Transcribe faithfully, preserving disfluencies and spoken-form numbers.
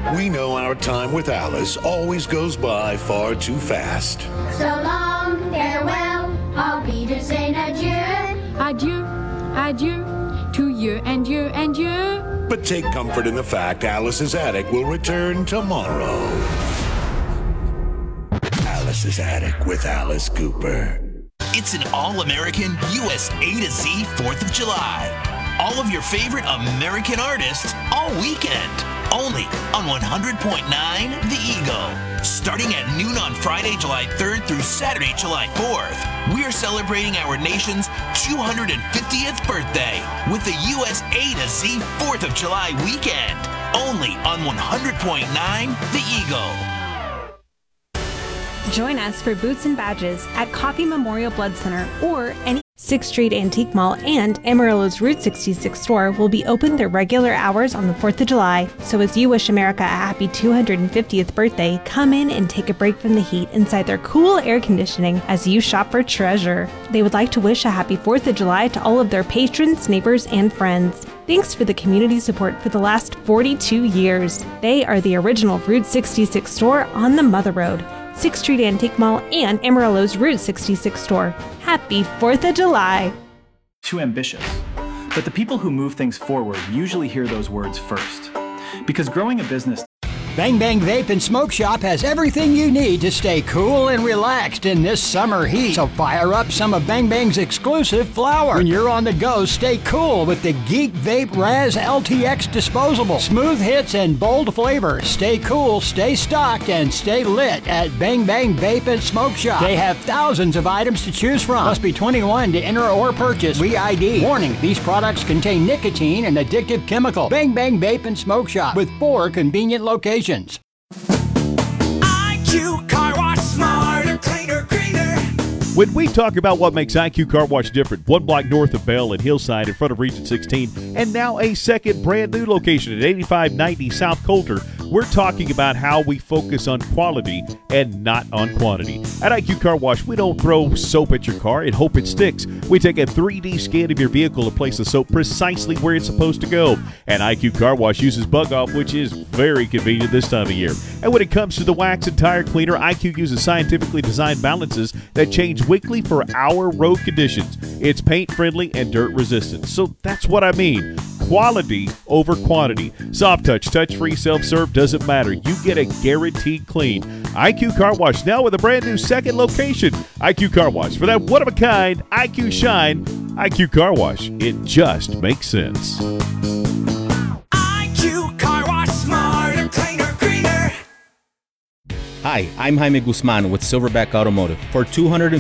We know our time with Alice always goes by far too fast. So long, farewell, I'll be to say adieu. Adieu, adieu, to you and you and you. But take comfort in the fact Alice's Attic will return tomorrow. Alice's Attic with Alice Cooper. It's an all-American U S A to Z fourth of July. All of your favorite American artists all weekend. Only on one hundred point nine The Eagle. Starting at noon on Friday, July third through Saturday, July fourth. We're celebrating our nation's two hundred fiftieth birthday with the U S A to Z fourth of July weekend. Only on one hundred point nine The Eagle. Join us for Boots and Badges at Coffee Memorial Blood Center or any sixth Street Antique Mall, and Amarillo's Route sixty-six store will be open their regular hours on the fourth of July. So as you wish America a happy two hundred fiftieth birthday, come in and take a break from the heat inside their cool air conditioning as you shop for treasure. They would like to wish a happy fourth of July to all of their patrons, neighbors, and friends. Thanks for the community support for the last forty-two years. They are the original Route sixty-six store on the Mother Road, sixth Street Antique Mall, and Amarillo's Route sixty-six store. Happy fourth of July! Too ambitious. But the people who move things forward usually hear those words first. Because growing a business... Bang Bang Vape and Smoke Shop has everything you need to stay cool and relaxed in this summer heat. So fire up some of Bang Bang's exclusive flower. When you're on the go, stay cool with the Geek Vape Raz L T X disposable. Smooth hits and bold flavor. Stay cool, stay stocked, and stay lit at Bang Bang Vape and Smoke Shop. They have thousands of items to choose from. Must be twenty-one to enter or purchase. We I D. Warning, these products contain nicotine and addictive chemical. Bang Bang Vape and Smoke Shop with four convenient locations. I Q Car Wash, smarter, cleaner, greener. When we talk about what makes I Q Car Wash different, one block north of Bell and Hillside in front of Region sixteen, and now a second brand new location at eighty-five ninety South Coulter, we're talking about how we focus on quality and not on quantity. At I Q Car Wash, we don't throw soap at your car and hope it sticks. We take a three D scan of your vehicle and place the soap precisely where it's supposed to go. And I Q Car Wash uses Bug Off, which is very convenient this time of year. And when it comes to the wax and tire cleaner, I Q uses scientifically designed balances that change weekly for our road conditions. It's paint friendly and dirt resistant. So that's what I mean. Quality over quantity. Soft touch, touch-free, self-serve, doesn't matter. You get a guaranteed clean. I Q Car Wash now with a brand new second location. I Q Car Wash. For that one-of-a-kind I Q shine, I Q Car Wash. It just makes sense. I Q Car Wash, smarter, cleaner, greener. Hi, I'm Jaime Guzman with Silverback Automotive. For two hundred